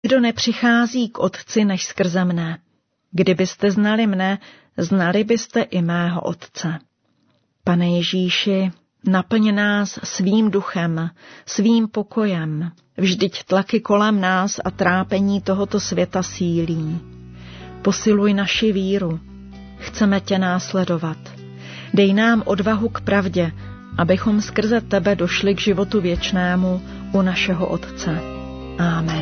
Kdo nepřichází k Otci než skrze mne. Kdybyste znali mne, znali byste i mého Otce. Pane Ježíši, naplň nás svým duchem, svým pokojem. Vždyť tlaky kolem nás a trápení tohoto světa sílí. Posiluj naši víru. Chceme tě následovat. Dej nám odvahu k pravdě, abychom skrze tebe došli k životu věčnému u našeho Otce. Amen.